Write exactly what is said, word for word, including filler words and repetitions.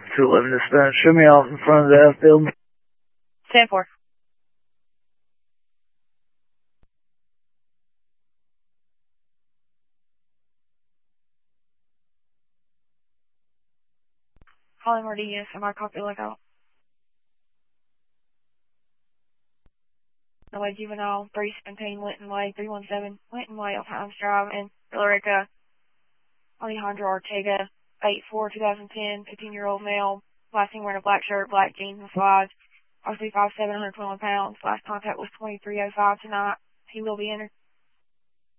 two eleven dispatch. Show me off in front of the F building. Stand for. Hollywood D S, am I copy lookout? No way, juvenile, three seventeen, Linton Way, three one seven, Linton Way, Alpines Drive, and Villarica, Alejandro Ortega, eight four two thousand ten, fifteen-year-old male, last seen wearing a black shirt, black jeans and slides, R C five seven, one hundred twenty-one pounds, last contact was twenty-three oh five tonight. He will be entered.